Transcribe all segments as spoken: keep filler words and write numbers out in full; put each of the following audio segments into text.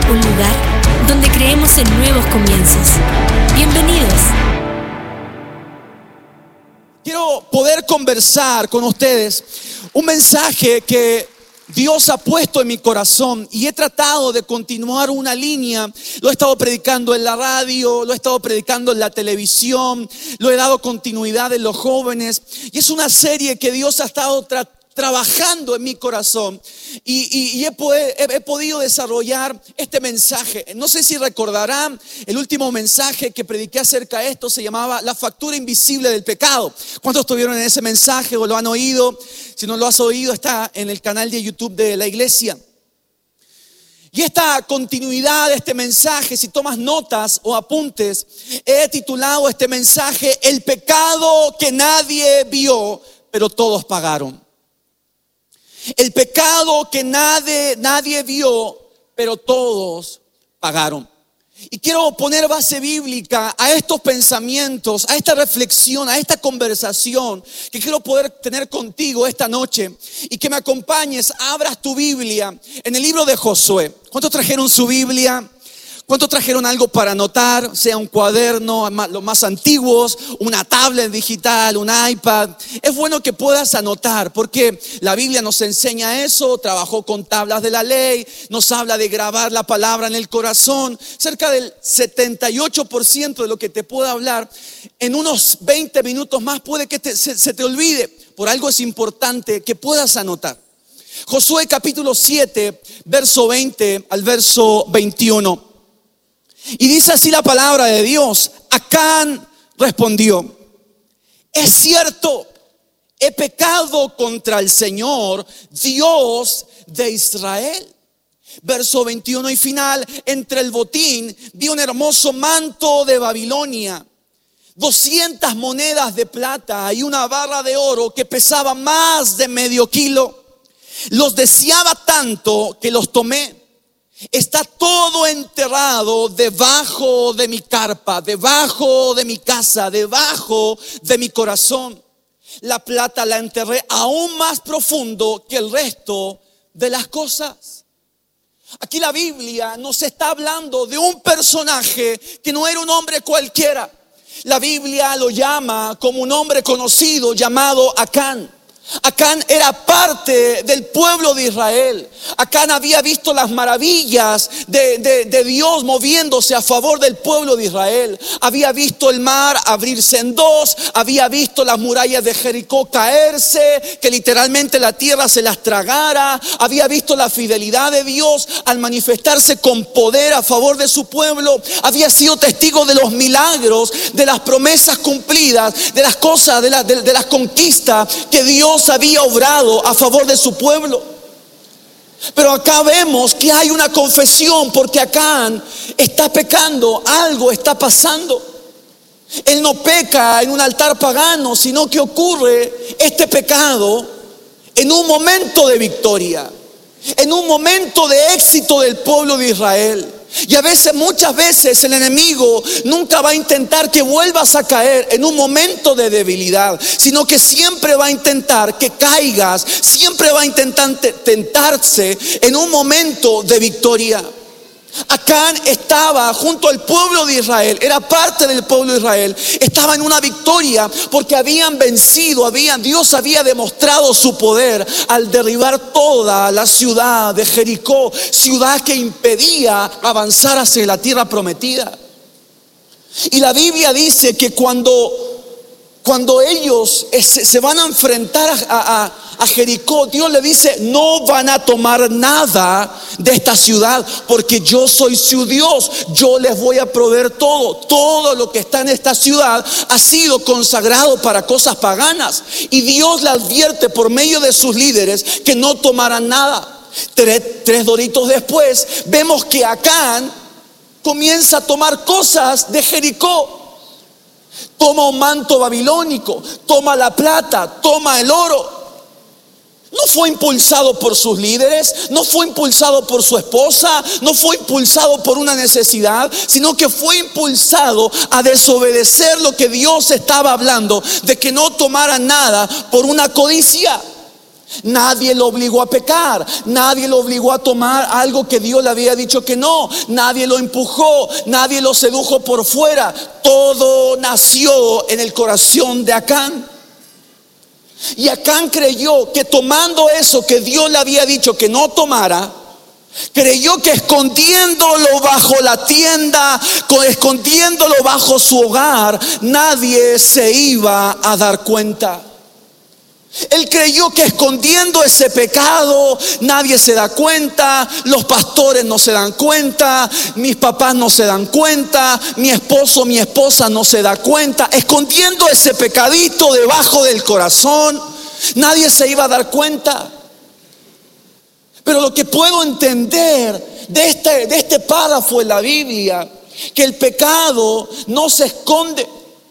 un lugar donde creemos en nuevos comienzos. Bienvenidos. Quiero poder conversar con ustedes un mensaje que Dios ha puesto en mi corazón y he tratado de continuar una línea. Lo he estado predicando en la radio, lo he estado predicando en la televisión, lo he dado continuidad en los jóvenes y es una serie que Dios ha estado tratando trabajando en mi corazón y, y, y he, he, he podido desarrollar este mensaje. No sé si recordarán el último mensaje que prediqué acerca de esto, se llamaba La factura invisible del pecado. ¿Cuántos estuvieron en ese mensaje o lo han oído? Si no lo has oído, está en el canal de YouTube de la iglesia. Y esta continuidad de este mensaje, si tomas notas o apuntes, he titulado este mensaje El pecado que nadie vio, pero todos pagaron. El pecado que nadie, nadie vio, pero todos pagaron. Y quiero poner base bíblica a estos pensamientos, a esta reflexión, a esta conversación que quiero poder tener contigo esta noche. Y que me acompañes, abras tu Biblia en el libro de Josué. ¿Cuántos trajeron su Biblia? ¿Cuántos trajeron algo para anotar? Sea un cuaderno, los más antiguos, una tablet digital, un iPad. Es bueno que puedas anotar porque la Biblia nos enseña eso. Trabajó con tablas de la ley, nos habla de grabar la palabra en el corazón. Cerca del setenta y ocho por ciento de lo que te puedo hablar, en unos veinte minutos más puede que te, se, se te olvide. Por algo es importante que puedas anotar. Josué capítulo siete, verso veinte al verso veintiuno. Y dice así la palabra de Dios. Acán respondió: es cierto, he pecado contra el Señor, Dios de Israel. Verso veintiuno y final. Entre el botín vi un hermoso manto de Babilonia, doscientas monedas de plata y una barra de oro que pesaba más de medio kilo. Los deseaba tanto que los tomé. Está todo enterrado debajo de mi carpa, debajo de mi casa, debajo de mi corazón. La plata la enterré aún más profundo que el resto de las cosas. Aquí la Biblia nos está hablando de un personaje que no era un hombre cualquiera. La Biblia lo llama como un hombre conocido llamado Acán. Acán era parte del pueblo de Israel. Acán había visto las maravillas de, de, de Dios moviéndose a favor del pueblo de Israel. Había visto el mar abrirse en dos. Había visto las murallas de Jericó caerse, que literalmente la tierra se las tragara. Había visto la fidelidad de Dios al manifestarse con poder a favor de su pueblo. Había sido testigo de los milagros, de las promesas cumplidas, de las cosas, de, la, de, de las conquistas que Dios había obrado a favor de su pueblo. Pero acá vemos que hay una confesión, porque Acán está pecando, algo está pasando. Él no peca en un altar pagano, sino que ocurre este pecado en un momento de victoria, en un momento de éxito del pueblo de Israel. Y a veces, muchas veces el enemigo nunca va a intentar que vuelvas a caer en un momento de debilidad, sino que siempre va a intentar que caigas, siempre va a intentar tentarse en un momento de victoria. Acán estaba junto al pueblo de Israel, era parte del pueblo de Israel, estaba en una victoria porque habían vencido, habían, Dios había demostrado su poder al derribar toda la ciudad de Jericó, ciudad que impedía avanzar hacia la tierra prometida. Y la Biblia dice que cuando Cuando ellos se, se van a enfrentar a, a, a Jericó, Dios le dice: no van a tomar nada de esta ciudad, porque yo soy su Dios. Yo les voy a proveer todo. Todo lo que está en esta ciudad ha sido consagrado para cosas paganas. Y Dios le advierte por medio de sus líderes que no tomarán nada. Tres, tres doritos después, vemos que Acán comienza a tomar cosas de Jericó. Toma un manto babilónico, toma la plata, toma el oro. No fue impulsado por sus líderes, no fue impulsado por su esposa, no fue impulsado por una necesidad, sino que fue impulsado a desobedecer lo que Dios estaba hablando, de que no tomara nada por una codicia. Nadie lo obligó a pecar, nadie lo obligó a tomar algo que Dios le había dicho que no, nadie lo empujó, nadie lo sedujo por fuera. Todo nació en el corazón de Acán. Y Acán creyó que tomando eso que Dios le había dicho que no tomara, creyó que escondiéndolo bajo la tienda, escondiéndolo bajo su hogar, nadie se iba a dar cuenta. Él creyó que escondiendo ese pecado nadie se da cuenta, los pastores no se dan cuenta, mis papás no se dan cuenta, mi esposo, mi esposa no se da cuenta. Escondiendo ese pecadito debajo del corazón, nadie se iba a dar cuenta. Pero lo que puedo entender de este, de este párrafo en la Biblia, que el pecado no se esconde,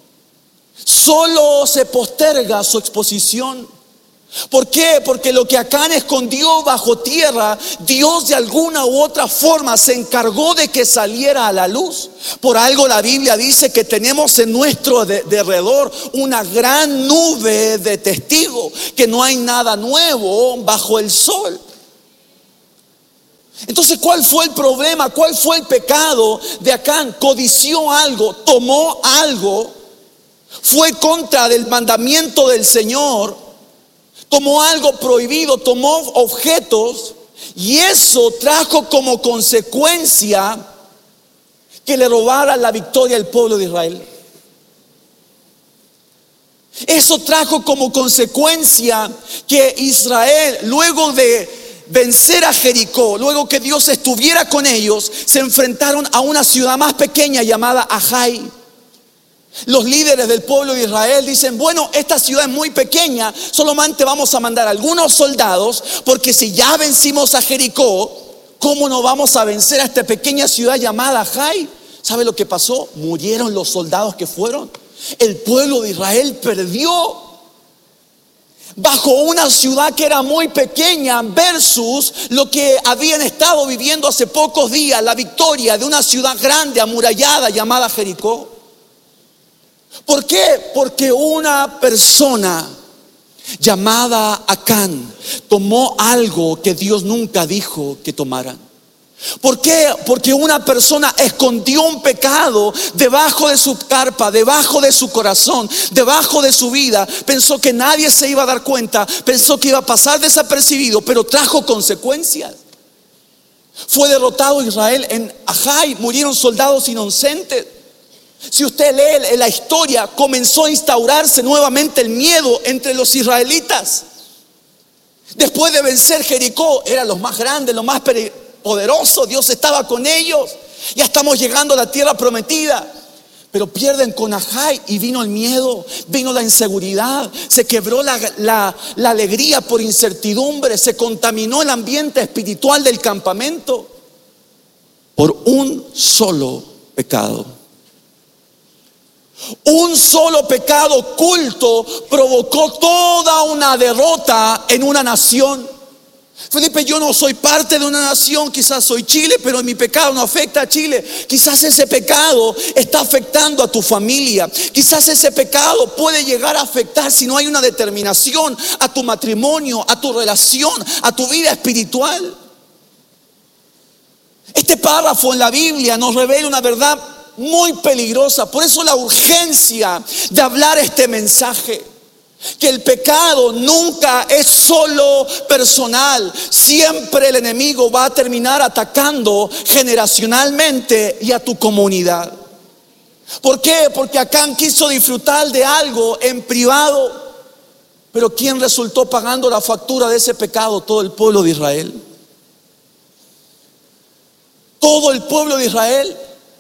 solo se posterga su exposición. ¿Por qué? Porque lo que Acán escondió bajo tierra, Dios de alguna u otra forma se encargó de que saliera a la luz. Por algo la Biblia dice que tenemos en nuestro derredor una gran nube de testigos, que no hay nada nuevo bajo el sol. Entonces, ¿cuál fue el problema? ¿Cuál fue el pecado de Acán? Codició algo, tomó algo, fue contra del mandamiento del Señor, tomó algo prohibido, tomó objetos, y eso trajo como consecuencia que le robara la victoria al pueblo de Israel. Eso trajo como consecuencia que Israel, luego de vencer a Jericó, luego que Dios estuviera con ellos, se enfrentaron a una ciudad más pequeña llamada Ajai. Los líderes del pueblo de Israel dicen: bueno, esta ciudad es muy pequeña, solamente vamos a mandar algunos soldados, porque si ya vencimos a Jericó, ¿cómo no vamos a vencer a esta pequeña ciudad llamada Ajai? ¿Sabe lo que pasó? Murieron los soldados que fueron. El pueblo de Israel perdió bajo una ciudad que era muy pequeña versus lo que habían estado viviendo hace pocos días, la victoria de una ciudad grande, amurallada, llamada Jericó. ¿Por qué? Porque una persona llamada Acán tomó algo que Dios nunca dijo que tomaran. ¿Por qué? Porque una persona escondió un pecado debajo de su carpa, debajo de su corazón, debajo de su vida. Pensó que nadie se iba a dar cuenta, pensó que iba a pasar desapercibido, pero trajo consecuencias. Fue derrotado Israel en Ajai, murieron soldados inocentes. Si usted lee la historia, comenzó a instaurarse nuevamente el miedo entre los israelitas. Después de vencer Jericó, eran los más grandes, los más poderosos, Dios estaba con ellos. Ya estamos llegando a la tierra prometida. Pero pierden con Ajai y vino el miedo, vino la inseguridad, se quebró la, la, la alegría por incertidumbre, se contaminó el ambiente espiritual del campamento por un solo pecado. Un solo pecado oculto provocó toda una derrota en una nación. Felipe, yo no soy parte de una nación, quizás soy Chile, pero mi pecado no afecta a Chile. Quizás ese pecado está afectando a tu familia. Quizás ese pecado puede llegar a afectar, si no hay una determinación, a tu matrimonio, a tu relación, a tu vida espiritual. Este párrafo en la Biblia nos revela una verdad muy peligrosa. Por eso la urgencia de hablar este mensaje, que el pecado nunca es solo personal. Siempre el enemigo va a terminar atacando generacionalmente y a tu comunidad. ¿Por qué? Porque Acán quiso disfrutar de algo en privado, pero ¿quién resultó pagando la factura de ese pecado? Todo el pueblo de Israel. Todo el pueblo de Israel.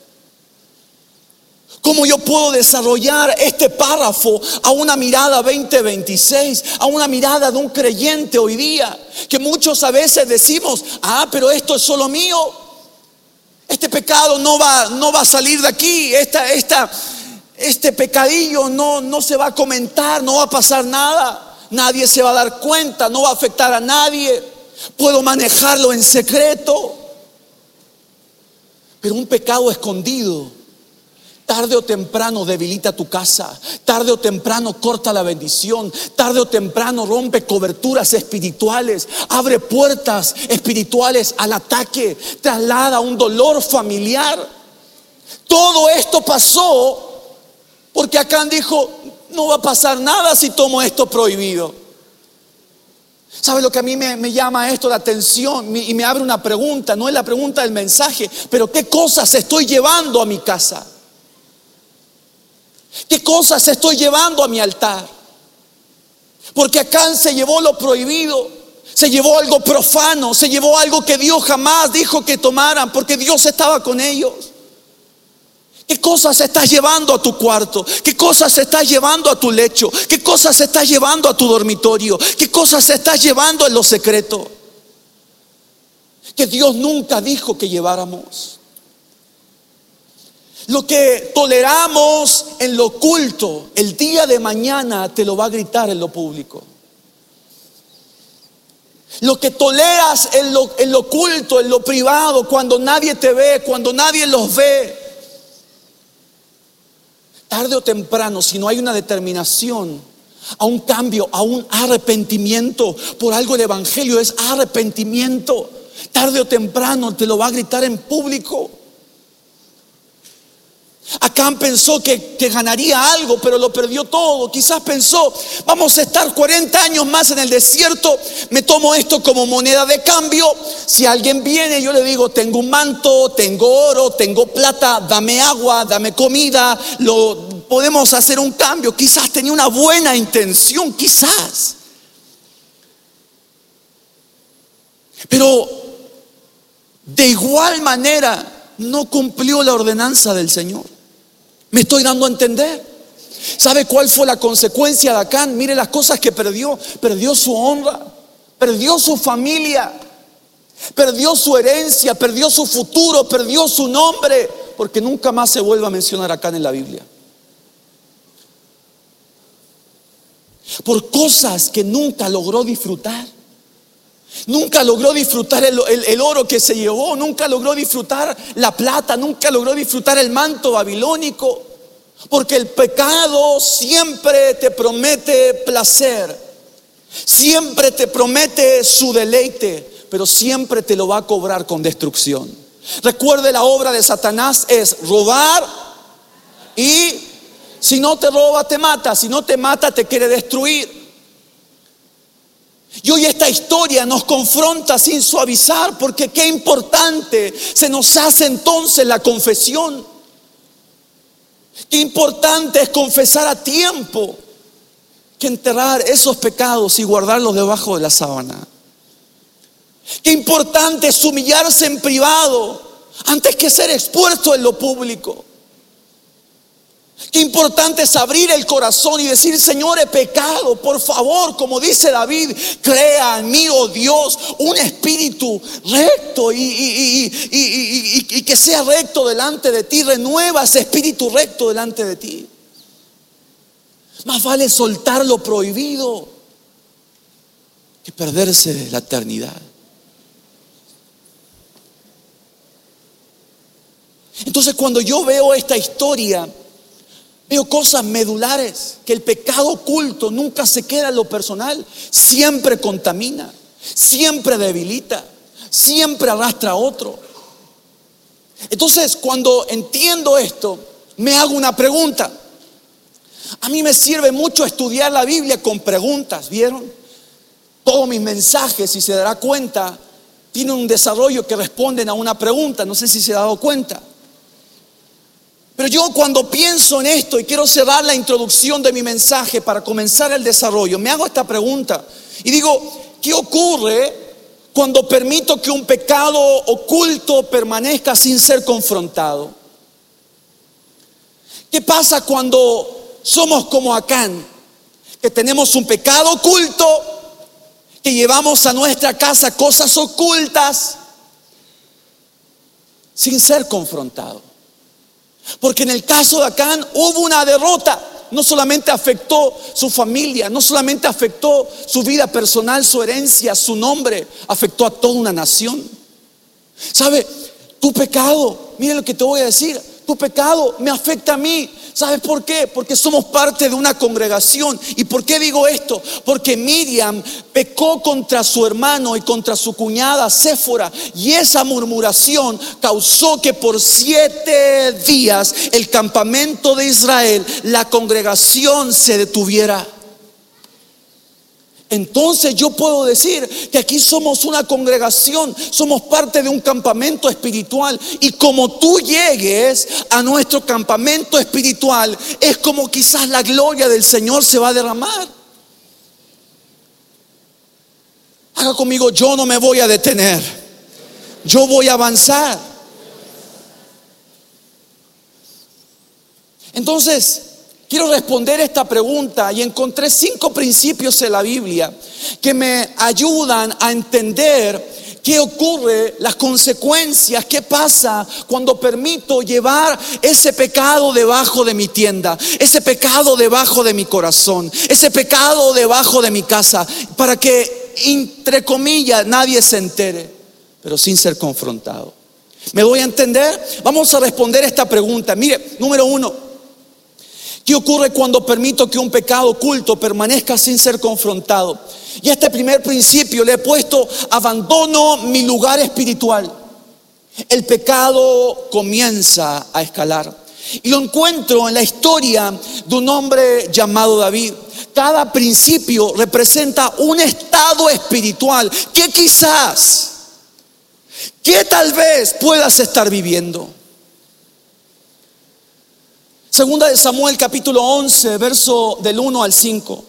¿Cómo yo puedo desarrollar este párrafo a una mirada veinte veintiséis, a una mirada de un creyente hoy día? Que muchos a veces decimos: ah, pero esto es solo mío. Este pecado no va, no va a salir de aquí. Esta, esta, este pecadillo no, no se va a comentar, no va a pasar nada. Nadie se va a dar cuenta, no va a afectar a nadie. Puedo manejarlo en secreto. Pero un pecado escondido tarde o temprano debilita tu casa, tarde o temprano corta la bendición, tarde o temprano rompe coberturas espirituales, abre puertas espirituales al ataque, traslada un dolor familiar. Todo esto pasó porque Acán dijo: no va a pasar nada si tomo esto prohibido. ¿Sabe lo que a mí me, me llama esto la atención y me abre una pregunta? No es la pregunta del mensaje, pero ¿qué cosas estoy llevando a mi casa? ¿Qué cosas estoy llevando a mi altar? Porque Acán se llevó lo prohibido, se llevó algo profano, se llevó algo que Dios jamás dijo que tomaran, porque Dios estaba con ellos. ¿Qué cosas estás llevando a tu cuarto? ¿Qué cosas estás llevando a tu lecho? ¿Qué cosas estás llevando a tu dormitorio? ¿Qué cosas estás llevando en lo secreto? Que Dios nunca dijo que lleváramos. Lo que toleramos en lo oculto, el día de mañana te lo va a gritar en lo público. Lo que toleras en lo, en lo oculto, en lo privado, cuando nadie te ve, cuando nadie los ve, tarde o temprano, si no hay una determinación a un cambio, a un arrepentimiento por algo, el evangelio es arrepentimiento. Tarde o temprano te lo va a gritar en público. Acán pensó que, que ganaría algo, pero lo perdió todo. Quizás pensó: vamos a estar cuarenta años más en el desierto, me tomo esto como moneda de cambio. Si alguien viene, yo le digo: tengo un manto, tengo oro, tengo plata, dame agua, dame comida, lo, podemos hacer un cambio. Quizás tenía una buena intención, quizás. Pero de igual manera no cumplió la ordenanza del Señor. ¿Me estoy dando a entender? ¿Sabe cuál fue la consecuencia de Acán? Mire las cosas que perdió. Perdió su honra, perdió su familia, perdió su herencia, perdió su futuro, perdió su nombre, porque nunca más se vuelve a mencionar Acán en la Biblia. Por cosas que nunca logró disfrutar. Nunca logró disfrutar el, el, el oro que se llevó, nunca logró disfrutar la plata, nunca logró disfrutar el manto babilónico. Porque el pecado siempre te promete placer, siempre te promete su deleite, pero siempre te lo va a cobrar con destrucción. Recuerde, la obra de Satanás es robar, y si no te roba te mata, si no te mata te quiere destruir. Y hoy esta historia nos confronta sin suavizar, porque qué importante se nos hace entonces la confesión. Qué importante es confesar a tiempo, que enterrar esos pecados y guardarlos debajo de la sábana. Qué importante es humillarse en privado antes que ser expuesto en lo público. Qué importante es abrir el corazón y decir: Señor, he pecado, por favor, como dice David, crea en mí, oh Dios, un espíritu recto y, y, y, y, y, y que sea recto delante de ti. Renueva ese espíritu recto delante de ti. Más vale soltar lo prohibido que perderse la eternidad. Entonces, cuando yo veo esta historia, veo cosas medulares, que el pecado oculto nunca se queda en lo personal, siempre contamina, siempre debilita, siempre arrastra a otro. Entonces, cuando entiendo esto, me hago una pregunta. A mí me sirve mucho estudiar la Biblia con preguntas, ¿vieron? Todos mis mensajes, si se dará cuenta, tienen un desarrollo que responden a una pregunta. No sé si se ha dado cuenta. Pero yo, cuando pienso en esto y quiero cerrar la introducción de mi mensaje para comenzar el desarrollo, me hago esta pregunta y digo: ¿qué ocurre cuando permito que un pecado oculto permanezca sin ser confrontado? ¿Qué pasa cuando somos como Acán, que tenemos un pecado oculto, que llevamos a nuestra casa cosas ocultas sin ser confrontados? Porque en el caso de Acán hubo una derrota. No solamente afectó su familia, no solamente afectó su vida personal, su herencia, su nombre, afectó a toda una nación. ¿Sabe? Tu pecado, mire lo que te voy a decir, Tu pecado me afecta a mí. ¿Sabes por qué? Porque somos parte de una congregación. ¿Y por qué digo esto? Porque Miriam pecó contra su hermano y contra su cuñada Séfora. Y esa murmuración causó que por siete días el campamento de Israel, la congregación se detuviera. Entonces yo puedo decir que aquí somos una congregación, somos parte de un campamento espiritual. Y como tú llegues a nuestro campamento espiritual, es como quizás la gloria del Señor se va a derramar. Haga conmigo: yo no me voy a detener, yo voy a avanzar. Entonces, quiero responder esta pregunta y encontré cinco principios en la Biblia que me ayudan a entender qué ocurre, las consecuencias, qué pasa cuando permito llevar ese pecado debajo de mi tienda, ese pecado debajo de mi corazón, ese pecado debajo de mi casa, para que, entre comillas, nadie se entere, pero sin ser confrontado. ¿Me doy a entender? Vamos a responder esta pregunta. Mire, número uno, ¿qué ocurre cuando permito que un pecado oculto permanezca sin ser confrontado? Y este primer principio le he puesto: abandono mi lugar espiritual. El pecado comienza a escalar. Y lo encuentro en la historia de un hombre llamado David. Cada principio representa un estado espiritual que quizás, que tal vez puedas estar viviendo. Segunda de Samuel capítulo once, verso del uno al cinco.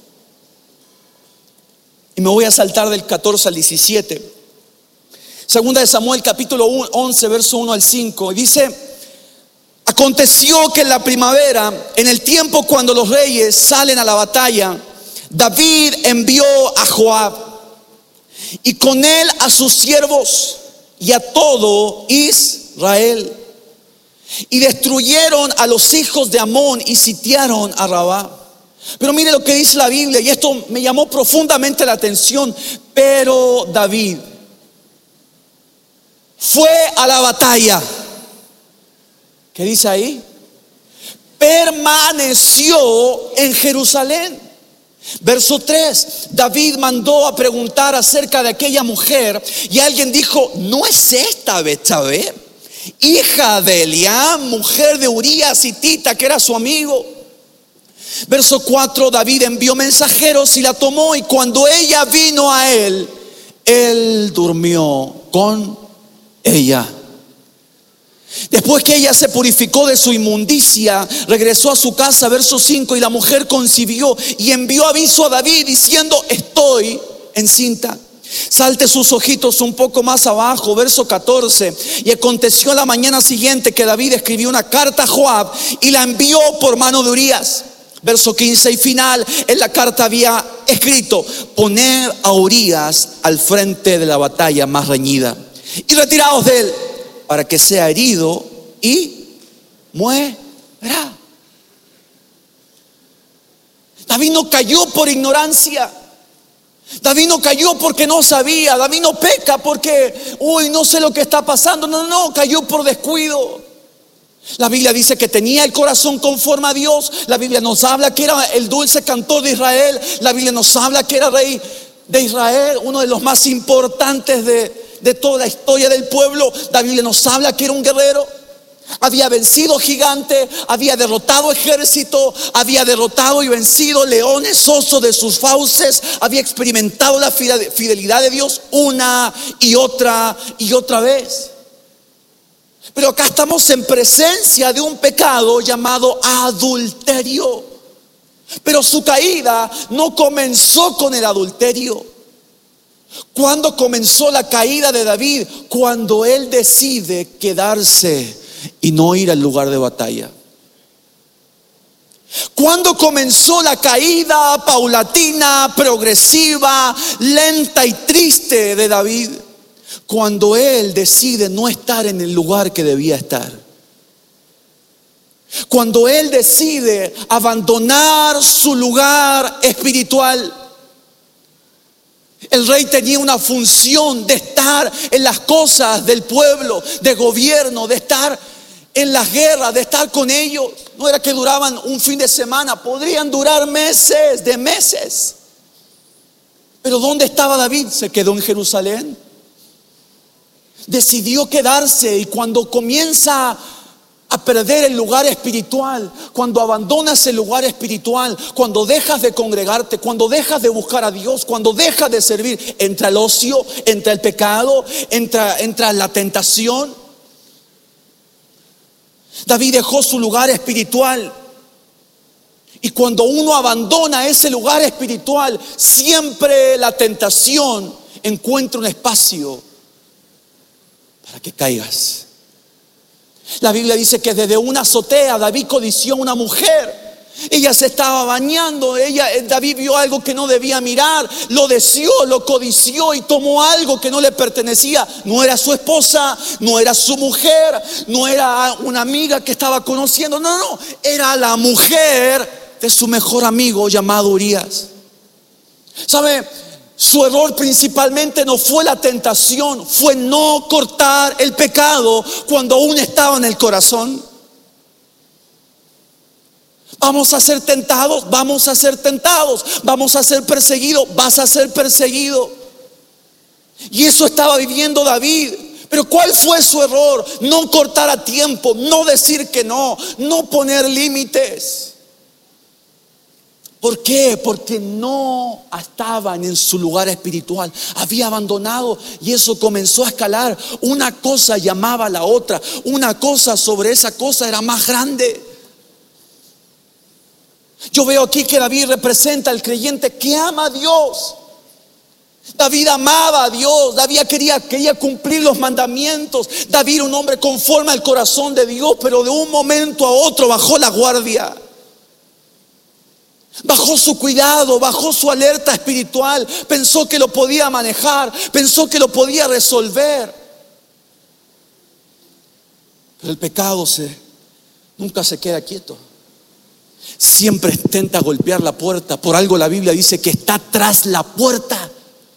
Y me voy a saltar del catorce al diecisiete. Segunda de Samuel capítulo once, verso uno al cinco. Y dice: aconteció que en la primavera, en el tiempo cuando los reyes salen a la batalla, David envió a Joab y con él a sus siervos y a todo Israel. Y destruyeron a los hijos de Amón y sitiaron a Rabá. Pero mire lo que dice la Biblia, y esto me llamó profundamente la atención. Pero David fue a la batalla. ¿Qué dice ahí? Permaneció en Jerusalén. Verso tres, David mandó a preguntar acerca de aquella mujer, y alguien dijo: ¿no es esta Betsabé, hija de Eliam, mujer de Urías hitita, que era su amigo? Verso cuatro, David envió mensajeros y la tomó, y cuando ella vino a él, él durmió con ella. Después que ella se purificó de su inmundicia, regresó a su casa. Verso cinco, y la mujer concibió y envió aviso a David diciendo: estoy encinta. Salte sus ojitos un poco más abajo, verso catorce. Y aconteció la mañana siguiente que David escribió una carta a Joab y la envió por mano de Urías. Verso quince y final, en la carta había escrito: poner a Urías al frente de la batalla más reñida y retiraos de él para que sea herido y muera. David no cayó por ignorancia. David no cayó porque no sabía. David no peca porque, uy, no sé lo que está pasando. No, no, cayó por descuido. La Biblia dice que tenía el corazón conforme a Dios. La Biblia nos habla que era el dulce cantor de Israel. La Biblia nos habla que era rey de Israel, uno de los más importantes de, de toda la historia del pueblo. La Biblia nos habla que era un guerrero. Había vencido gigante, había derrotado ejército, había derrotado y vencido leones, osos de sus fauces, había experimentado la fidelidad de Dios una y otra y otra vez. Pero acá estamos en presencia de un pecado llamado adulterio. Pero su caída no comenzó con el adulterio. ¿Cuándo comenzó la caída de David? Cuando él decide quedarse y no ir al lugar de batalla. ¿Cuándo comenzó la caída paulatina, progresiva, lenta y triste de David? Cuando él decide no estar en el lugar que debía estar. Cuando él decide abandonar su lugar espiritual. El rey tenía una función de estar en las cosas del pueblo, de gobierno, de estar en las guerras, de estar con ellos. No era que duraban un fin de semana, podrían durar meses, de meses. Pero ¿dónde estaba David? Se quedó en Jerusalén. Decidió quedarse, y cuando comienza a perder el lugar espiritual, cuando abandonas el lugar espiritual, cuando dejas de congregarte, cuando dejas de buscar a Dios, cuando dejas de servir, entra el ocio, entra el pecado, entra, entra la tentación. David dejó su lugar espiritual. Y cuando uno abandona ese lugar espiritual, siempre la tentación encuentra un espacio para que caigas. La Biblia dice que desde una azotea David codició a una mujer. Ella se estaba bañando, ella, David vio algo que no debía mirar, lo deseó, lo codició y tomó algo que no le pertenecía. No era su esposa, no era su mujer, no era una amiga que estaba conociendo, no, no, era la mujer de su mejor amigo llamado Urías. ¿Sabe? Su error principalmente no fue la tentación, fue no cortar el pecado cuando aún estaba en el corazón. Vamos a ser tentados, vamos a ser tentados, vamos a ser perseguidos, vas a ser perseguido. Y eso estaba viviendo David. Pero ¿cuál fue su error? No cortar a tiempo, no decir que no, no poner límites. ¿Por qué? Porque no estaban en su lugar espiritual. Había abandonado y eso comenzó a escalar. Una cosa llamaba a la otra. Una cosa sobre esa cosa era más grande. Yo veo aquí que David representa al creyente que ama a Dios. David amaba a Dios. David quería, quería cumplir los mandamientos. David, un hombre conforme al corazón de Dios, pero de un momento a otro bajó la guardia. Bajó su cuidado, bajó su alerta espiritual. Pensó que lo podía manejar, pensó que lo podía resolver. Pero el pecado se, nunca se queda quieto. Siempre intenta golpear la puerta. Por algo la Biblia dice que está tras la puerta.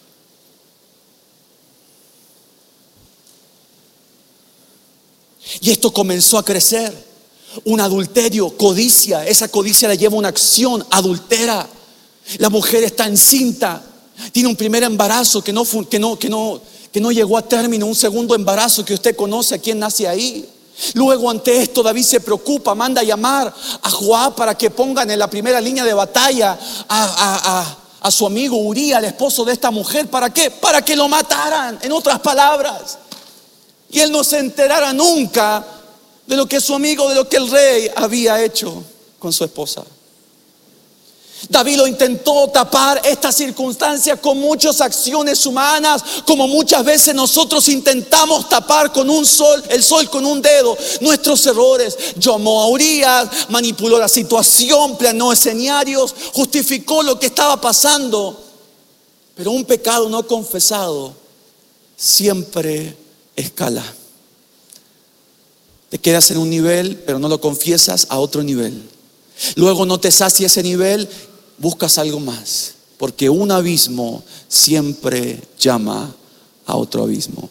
Y esto comenzó a crecer. Un adulterio, codicia. Esa codicia le lleva a una acción, adultera. La mujer está encinta, tiene un primer embarazo que no, que no, que no, que no llegó a término. Un segundo embarazo que usted conoce a quien nace ahí. Luego, ante esto, David se preocupa, manda a llamar a Joab para que pongan en la primera línea de batalla a, a, a, a su amigo Urías, el esposo de esta mujer. ¿Para qué? Para que lo mataran, en otras palabras. Y él no se enterara nunca de lo que su amigo, de lo que el rey había hecho con su esposa. David lo intentó tapar esta circunstancia con muchas acciones humanas, como muchas veces nosotros intentamos tapar con un sol, el sol con un dedo, nuestros errores. Llamó a Urías, manipuló la situación, planeó escenarios, justificó lo que estaba pasando. Pero un pecado no confesado siempre escala. Te quedas en un nivel, pero no lo confiesas, a otro nivel. Luego no te sacia ese nivel, buscas algo más. Porque un abismo siempre llama a otro abismo.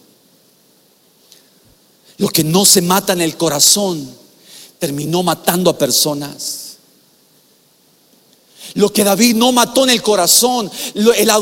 Lo que no se mata en el corazón terminó matando a personas. Lo que David no mató en el corazón, el